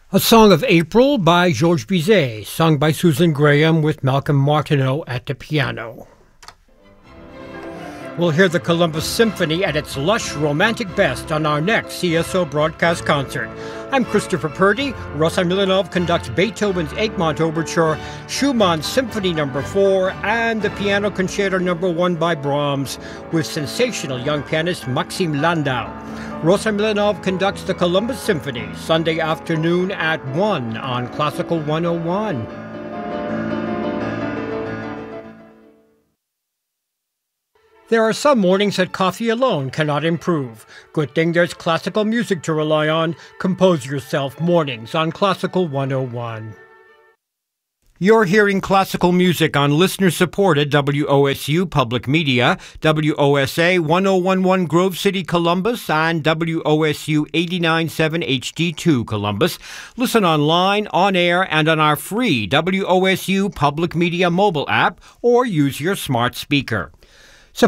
A Song of April by Georges Bizet, sung by Susan Graham with Malcolm Martineau at the piano. We'll hear the Columbus Symphony at its lush, romantic best on our next CSO broadcast concert. I'm Christopher Purdy. Rosa Milanov conducts Beethoven's Egmont Overture, Schumann's Symphony No. 4, and the Piano Concerto No. 1 by Brahms, with sensational young pianist Maxim Landau. Rosa Milanov conducts the Columbus Symphony Sunday afternoon at 1 on Classical 101. There are some mornings that coffee alone cannot improve. Good thing there's classical music to rely on. Compose yourself mornings on Classical 101. You're hearing classical music on listener-supported WOSU Public Media, WOSA 1011 Grove City, Columbus, and WOSU 897 HD2 Columbus. Listen online, on air, and on our free WOSU Public Media mobile app, or use your smart speaker.